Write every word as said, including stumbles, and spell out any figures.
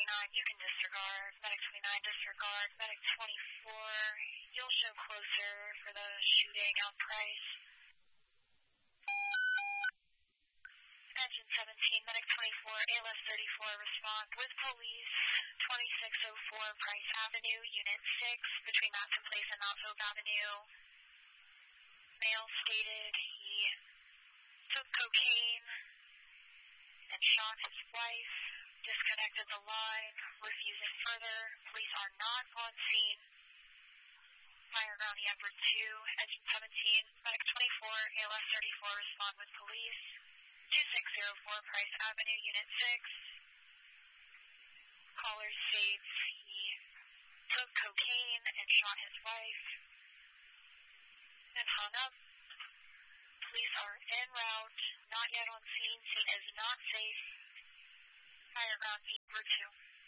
twenty-nine, you can disregard. Medic twenty-nine, disregard. Medic twenty-four, you'll show closer for the shooting out Price. Engine seventeen, Medic twenty-four, A L S thirty-four, respond with police, twenty-six oh four Price Avenue, Unit six, between Matson Place and Mount Hope Avenue. Male stated he took cocaine and shot his wife, disconnected the line, refusing further. Police are not on scene. Fire around the upper two, engine seventeen, Medic twenty-four, A L S thirty-four, respond with police. two six zero four Price Avenue, Unit six. Caller states he took cocaine and shot his wife and hung up. Police are en route, not yet on scene. Scene is not safe. Fire around eight over two.